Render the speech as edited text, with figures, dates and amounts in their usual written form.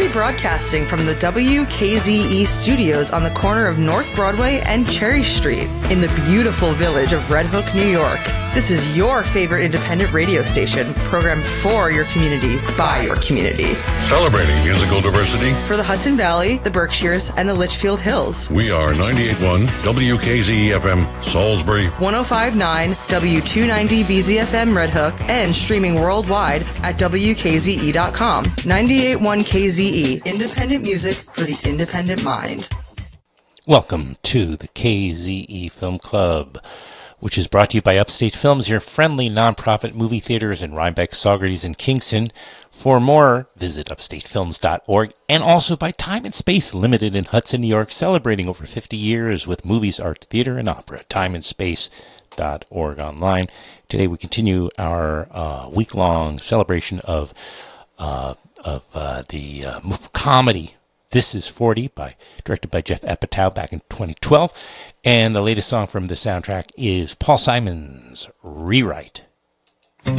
Currently broadcasting from the WKZE studios on the corner of North Broadway and Cherry Street in the beautiful village of Red Hook, New York. This is your favorite independent radio station, programmed for your community, by your community. Celebrating musical diversity for the Hudson Valley, the Berkshires, and the Litchfield Hills. We are 98.1 WKZE-FM Salisbury, 105.9 W290 BZFM Red Hook, and streaming worldwide at WKZE.com. 98.1 KZE, independent music for the independent mind. Welcome to the KZE Film Club, which is brought to you by Upstate Films, your friendly nonprofit movie theaters in Rhinebeck, Saugerties, and Kingston. For more, visit upstatefilms.org, and also by Time and Space Limited in Hudson, New York, celebrating over 50 years with movies, art, theater, and opera. timeandspace.org online. Today we continue our week-long celebration of the comedy This Is 40, directed by Jeff Apatow back in 2012. And the latest song from the soundtrack is Paul Simon's Rewrite.